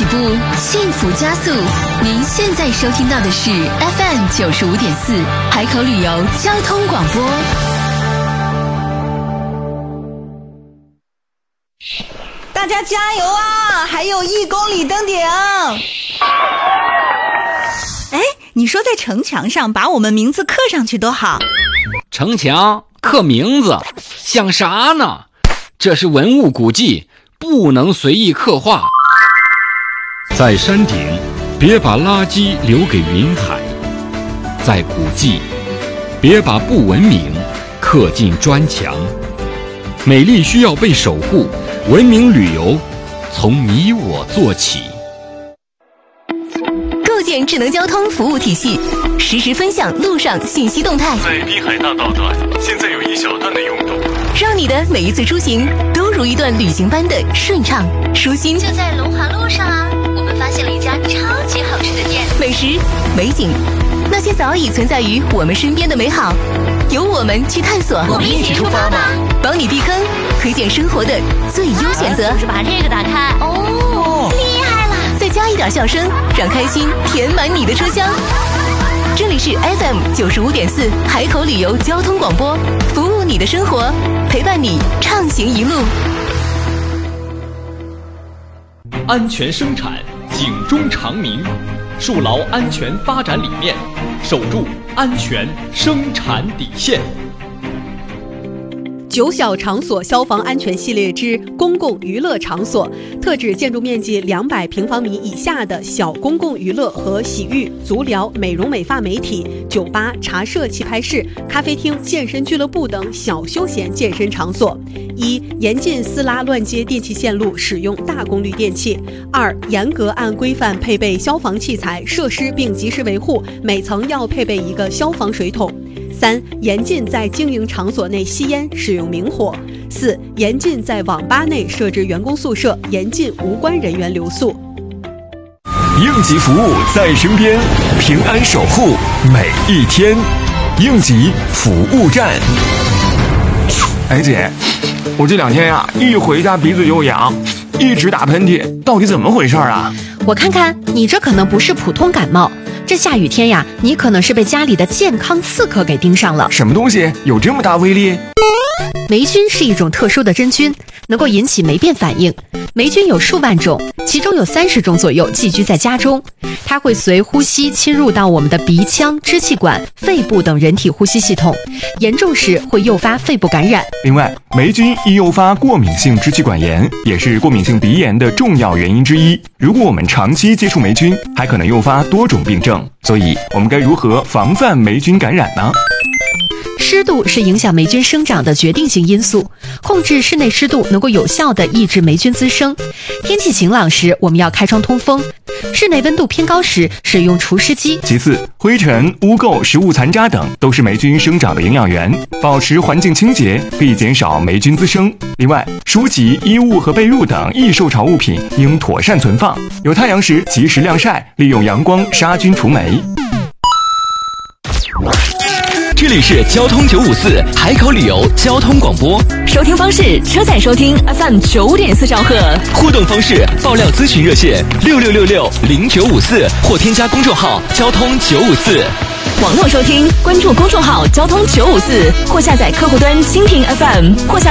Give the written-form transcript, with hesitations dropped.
起步，幸福加速。您现在收听到的是 FM 95.4海口旅游交通广播。 大家加油啊！还有1公里登顶。哎，你说在城墙上把我们名字刻上去多好。 城墙刻名字想啥呢？这是文物古迹，不能随意刻画。 在山顶，别把垃圾留给云海；在古迹，别把不文明刻进砖墙。美丽需要被守护，文明旅游从你我做起。 构建智能交通服务体系，实时分享路上信息动态。 在滨海大道段，现在有一小段的拥堵， 让你的每一次出行都如一段旅行般的顺畅舒心。 就在龙华路上啊，我们发现了一家超级好吃的店， 美食、美景，那些早已存在于我们身边的美好，由我们去探索。 我们一起出发吧！ 帮你避坑，推荐生活的最优选择。 是不是把这个打开？哦，厉害了！ 再加一点笑声，让开心填满你的车厢。这里是 FM 95.4海口旅游交通广播，服务你的生活，陪伴你畅行一路。 安全生产，警钟长鸣，树牢安全发展理念，守住安全生产底线。 9小场所消防安全系列之公共娱乐场所，特指建筑面积200平方米以下的小公共娱乐和洗浴、足疗、美容美发美体、酒吧、茶社、棋牌室、咖啡厅、健身俱乐部等小休闲健身场所。1. 严禁私拉乱接电气线路，使用大功率电器。2. 严格按规范配备消防器材设施并及时维护，每层要配备一个消防水桶。3. 严禁在经营场所内吸烟，使用明火。4. 严禁在网吧内设置员工宿舍，严禁无关人员留宿。 应急服务在身边，平安守护每一天。应急服务站。 哎姐，我这2天呀，一回家鼻子就痒，一直打喷嚏，到底怎么回事啊？ 我看看，你这可能不是普通感冒，这下雨天呀，你可能是被家里的健康刺客给盯上了。 什么东西有这么大威力？ 霉菌是一种特殊的真菌，能够引起霉变反应。霉菌有数万种，其中有30种左右寄居在家中，它会随呼吸侵入到我们的鼻腔、支气管、肺部等人体呼吸系统，严重时会诱发肺部感染。 另外，霉菌易诱发过敏性支气管炎，也是过敏性鼻炎的重要原因之一。如果我们长期接触霉菌，还可能诱发多种病症。所以，我们该如何防范霉菌感染呢？ 湿度是影响霉菌生长的决定性因素，控制室内湿度能够有效地抑制霉菌滋生。天气晴朗时，我们要开窗通风；室内温度偏高时，使用除湿机。 其次，灰尘、污垢、食物残渣等都是霉菌生长的营养源，保持环境清洁可以减少霉菌滋生。另外，书籍、衣物和被褥等易受潮物品应妥善存放，有太阳时及时晾晒，利用阳光杀菌除霉。 这里是交通954海口旅游交通广播， 收听方式：车载收听 FM 95.4兆赫。 互动方式：爆料咨询热线66660954或添加公众号交通954。 网络收听，关注公众号交通954或下载客户端蜻蜓 FM 或下。